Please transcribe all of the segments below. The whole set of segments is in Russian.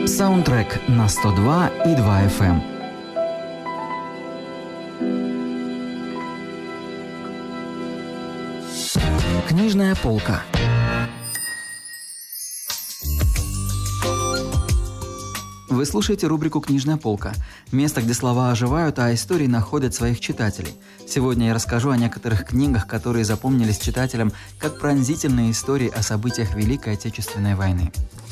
Саундтрек на 102 и 2 FM. Книжная полка. Вы слушаете рубрику «Книжная полка» – место, где слова оживают, а истории находят своих читателей. Сегодня я расскажу о некоторых книгах, которые запомнились читателям как пронзительные истории о событиях Великой Отечественной войны.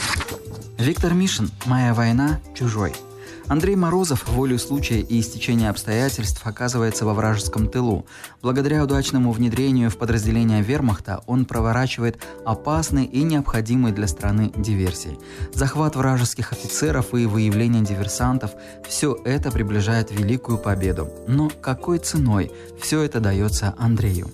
Виктор Мишин «Моя война. Чужой». Андрей Морозов волею случая и стечения обстоятельств оказывается во вражеском тылу. Благодаря удачному внедрению в подразделение вермахта он проворачивает опасные и необходимые для страны диверсии. Захват вражеских офицеров и выявление диверсантов – все это приближает великую победу. Но какой ценой все это дается Андрею?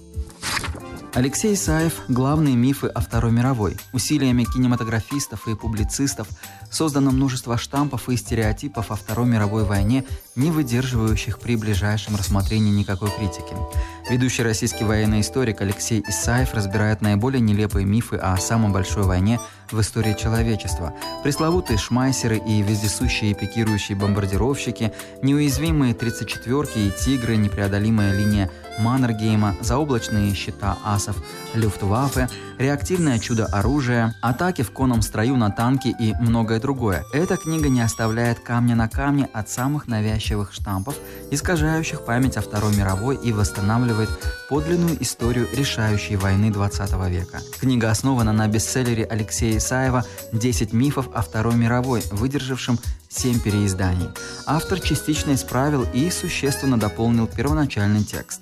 Алексей Исаев «Главные мифы о Второй мировой». Усилиями кинематографистов и публицистов создано множество штампов и стереотипов о Второй мировой войне, не выдерживающих при ближайшем рассмотрении никакой критики. Ведущий российский военный историк Алексей Исаев разбирает наиболее нелепые мифы о самой большой войне в истории человечества. Пресловутые шмайсеры и вездесущие пикирующие бомбардировщики, неуязвимые 34-ки и тигры, непреодолимая линия Маннергейма, заоблачные щита асов Люфтваффе, реактивное чудо оружия, атаки в конном строю на танки и многое другое. Эта книга не оставляет камня на камне от самых навязчивых штампов, искажающих память о Второй мировой и восстанавливает подлинную историю решающей войны 20 века. Книга основана на бестселлере Алексея Исаева «10 мифов о Второй мировой», выдержавшем 7 переизданий. Автор частично исправил и существенно дополнил первоначальный текст.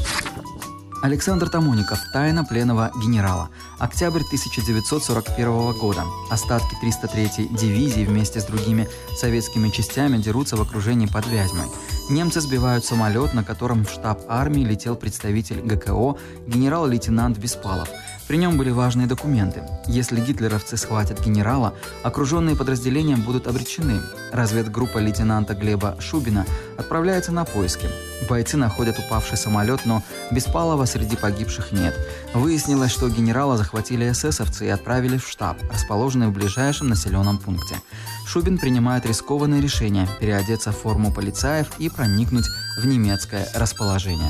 Александр Тамоников «Тайна пленного генерала». Октябрь 1941 года. Остатки 303-й дивизии вместе с другими советскими частями дерутся в окружении под Вязьмой. Немцы сбивают самолет, на котором в штаб армии летел представитель ГКО генерал-лейтенант Беспалов. При нем были важные документы. Если гитлеровцы схватят генерала, окруженные подразделения будут обречены. Разведгруппа лейтенанта Глеба Шубина отправляется на поиски. Бойцы находят упавший самолет, но Беспалова среди погибших нет. Выяснилось, что генерала захватили эсэсовцы и отправили в штаб, расположенный в ближайшем населенном пункте. Шубин принимает рискованное решение переодеться в форму полицаев и проникнуть в немецкое расположение.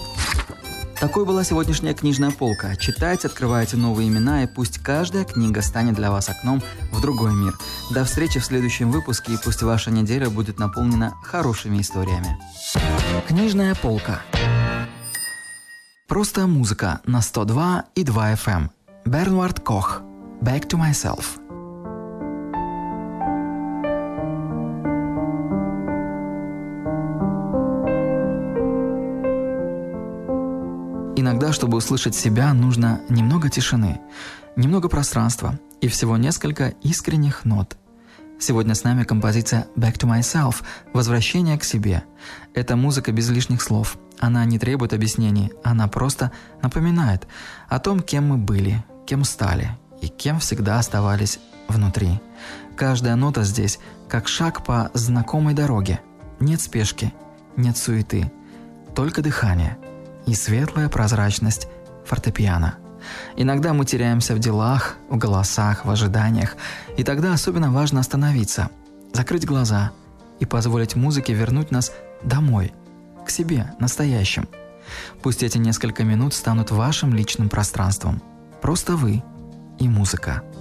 Такой была сегодняшняя книжная полка. Читайте, открывайте новые имена, и пусть каждая книга станет для вас окном в другой мир. До встречи в следующем выпуске, и пусть ваша неделя будет наполнена хорошими историями. Книжная полка. Просто музыка на 102 и 2 FM. Бернвард Кох. Back to myself. Иногда, чтобы услышать себя, нужно немного тишины, немного пространства и всего несколько искренних нот. Сегодня с нами композиция «Back to myself» – «Возвращение к себе». Это музыка без лишних слов. Она не требует объяснений, она просто напоминает о том, кем мы были, кем стали и кем всегда оставались внутри. Каждая нота здесь как шаг по знакомой дороге. Нет спешки, нет суеты, только дыхание и светлая прозрачность фортепиано. Иногда мы теряемся в делах, в голосах, в ожиданиях, и тогда особенно важно остановиться, закрыть глаза и позволить музыке вернуть нас домой, к себе, настоящим. Пусть эти несколько минут станут вашим личным пространством. Просто вы и музыка.